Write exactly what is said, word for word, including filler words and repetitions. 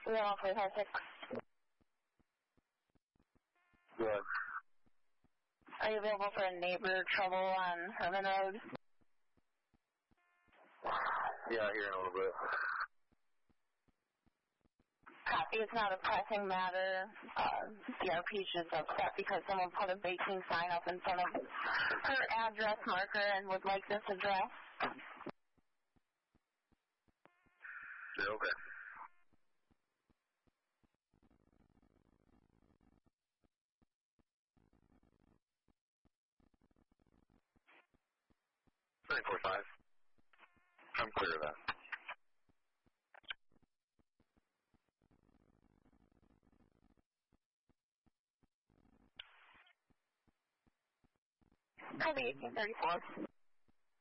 We are on three five six. Good. Are you available for a neighbor trouble on Herman Road? Yeah, here in a little bit. Copy. It's not a pressing matter. Uh, C R P is just upset because someone put a baking sign up in front of her address marker and would like this address. Yeah, okay. nine four five. I'm clear of that. Copy eighteen thirty-four.